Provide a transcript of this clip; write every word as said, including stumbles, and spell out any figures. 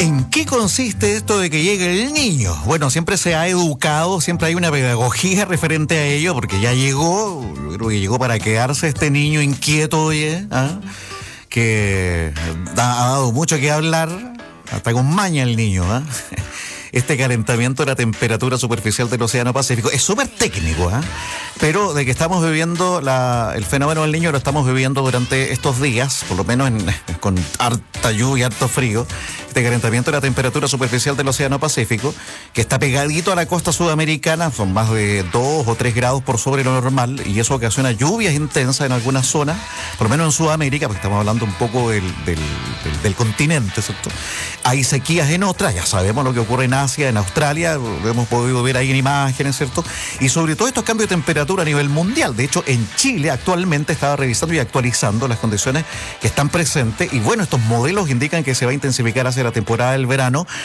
¿En qué consiste esto de que llegue el niño? Bueno, siempre se ha educado, siempre hay una pedagogía referente a ello, porque ya llegó, yo creo que llegó para quedarse este niño inquieto, oye, ¿ah? que ha, ha dado mucho que hablar, hasta con maña el niño, ¿ah? Este calentamiento de la temperatura superficial del Océano Pacífico es súper técnico, ¿eh? Pero de que estamos viviendo la, el fenómeno del niño lo estamos viviendo durante estos días, por lo menos en, con harta lluvia, harto frío. Este calentamiento de la temperatura superficial del Océano Pacífico, que está pegadito a la costa sudamericana, son más de dos o tres grados por sobre lo normal, y eso ocasiona lluvias intensas en algunas zonas, por lo menos en Sudamérica, porque estamos hablando un poco del, del, del, del continente, ¿cierto? Hay sequías en otras, ya sabemos lo que ocurre en Asia, en Australia, lo hemos podido ver ahí en imágenes, ¿cierto? Y sobre todo estos cambios de temperatura a nivel mundial. De hecho, en Chile actualmente estaba revisando y actualizando las condiciones que están presentes, y bueno, estos modelos indican que se va a intensificar hacia la temporada del verano,